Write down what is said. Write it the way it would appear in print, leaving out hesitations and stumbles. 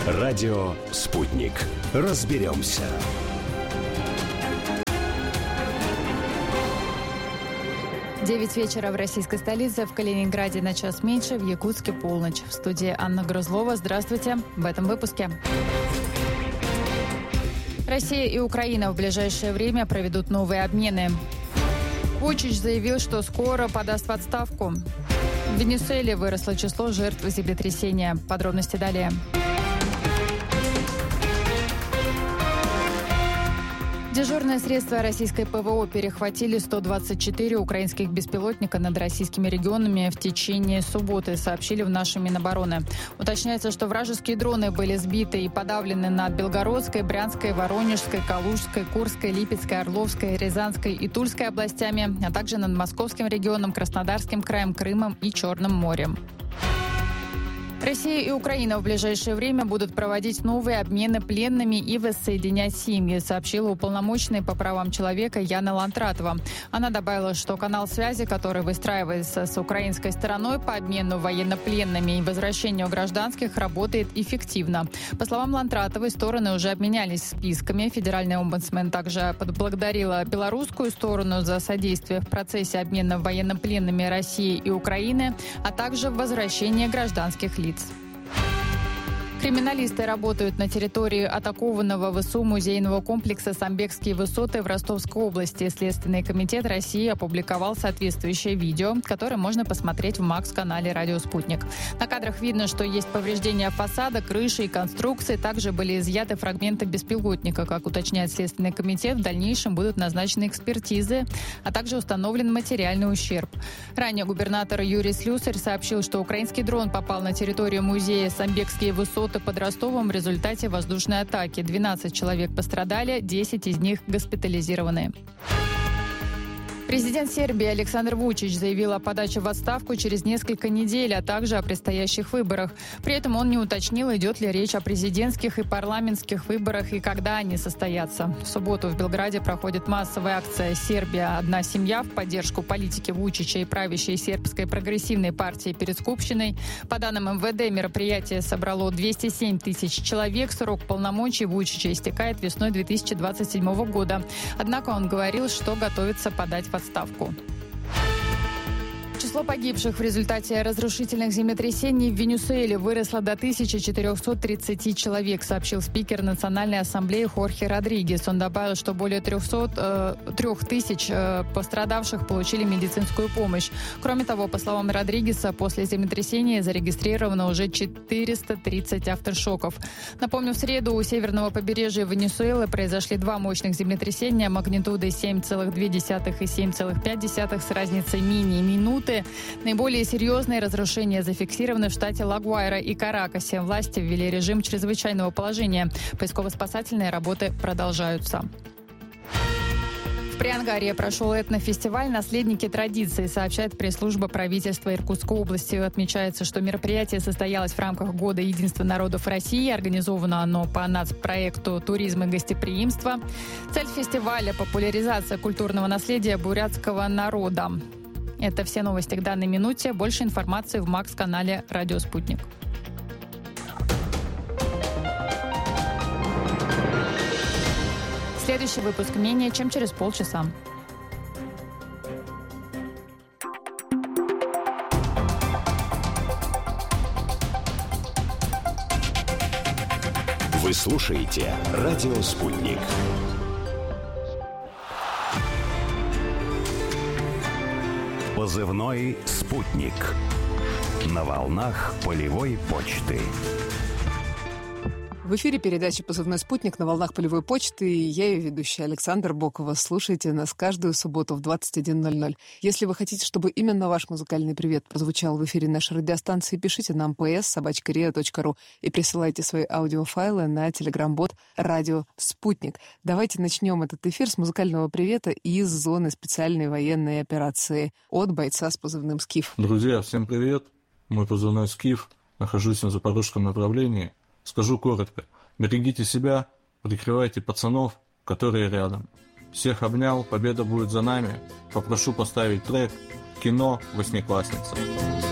Радио «Спутник». Разберемся. Девять вечера в российской столице, в Калининграде на час меньше, в Якутске полночь. В студии Анна Грузлова. Здравствуйте. В этом выпуске. Россия и Украина в ближайшее время проведут новые обмены. Вучич заявил, что скоро подаст в отставку. В Венесуэле выросло число жертв землетрясения. Подробности далее. Дежурные средства российской ПВО перехватили 124 украинских беспилотника над российскими регионами в течение субботы, сообщили в нашем Минобороны. Уточняется, что вражеские дроны были сбиты и подавлены над Белгородской, Брянской, Воронежской, Калужской, Курской, Липецкой, Орловской, Рязанской и Тульской областями, а также над Московским регионом, Краснодарским краем, Крымом и Черным морем. Россия и Украина в ближайшее время будут проводить новые обмены пленными и воссоединять семьи, сообщила уполномоченная по правам человека Яна Лантратова. Она добавила, что канал связи, который выстраивается с украинской стороной по обмену военнопленными и возвращению гражданских, работает эффективно. По словам Лантратовой, стороны уже обменялись списками. Федеральный омбудсмен также поблагодарила белорусскую сторону за содействие в процессе обмена военнопленными России и Украины, а также возвращение гражданских лиц. Криминалисты работают на территории атакованного ВСУ музейного комплекса «Самбекские высоты» в Ростовской области. Следственный комитет России опубликовал соответствующее видео, которое можно посмотреть в МАКС-канале «Радио Спутник». На кадрах видно, что есть повреждения фасада, крыши и конструкции. Также были изъяты фрагменты беспилотника. Как уточняет Следственный комитет, в дальнейшем будут назначены экспертизы, а также установлен материальный ущерб. Ранее губернатор Юрий Слюсарь сообщил, что украинский дрон попал на территорию музея «Самбекские высоты» под Ростовом в результате воздушной атаки. 12 человек пострадали, 10 из них госпитализированы. Президент Сербии Александр Вучич заявил о подаче в отставку через несколько недель, а также о предстоящих выборах. При этом он не уточнил, идет ли речь о президентских и парламентских выборах и когда они состоятся. В субботу в Белграде проходит массовая акция «Сербия. Одна семья» в поддержку политики Вучича и правящей сербской прогрессивной партии перед Скупщиной. По данным МВД, мероприятие собрало 207 тысяч человек. Срок полномочий Вучича истекает весной 2027 года. Однако он говорил, что готовится подать в отставку. Число погибших в результате разрушительных землетрясений в Венесуэле выросло до 1430 человек, сообщил спикер Национальной ассамблеи Хорхе Родригес. Он добавил, что более 3 тысяч пострадавших получили медицинскую помощь. Кроме того, по словам Родригеса, после землетрясения зарегистрировано уже 430 авторшоков. Напомню, в среду у северного побережья Венесуэлы произошли два мощных землетрясения магнитудой 7,2 и 7,5 с разницей минуты. Наиболее серьезные разрушения зафиксированы в штате Ла-Гуайра и Каракасе. Власти ввели режим чрезвычайного положения. Поисково-спасательные работы продолжаются. В Приангарье прошел этнофестиваль «Наследники традиций», сообщает пресс-служба правительства Иркутской области. Отмечается, что мероприятие состоялось в рамках Года единства народов России. Организовано оно по нацпроекту «Туризм и гостеприимство». Цель фестиваля – популяризация культурного наследия бурятского народа. Это все новости к данной минуте. Больше информации в МАКС-канале «Радио Спутник». Следующий выпуск менее чем через полчаса. Вы слушаете «Радио Спутник». Позывной «Спутник». На волнах полевой почты. В эфире передача «Позывной спутник» на волнах полевой почты, и я ее ведущая Александра Бокова. Слушайте нас каждую субботу в 21:00. Если вы хотите, чтобы именно ваш музыкальный привет прозвучал в эфире нашей радиостанции, пишите нам ps@ria.ru и присылайте свои аудиофайлы на телеграм-бот «Радио Спутник». Давайте начнем этот эфир с музыкального привета из зоны специальной военной операции от бойца с позывным «Скиф». Друзья, всем привет. Мой позывной «Скиф». Нахожусь на запорожском направлении. Скажу коротко. Берегите себя, прикрывайте пацанов, которые рядом. Всех обнял, победа будет за нами. Попрошу поставить трек «Кино. Восьмиклассница».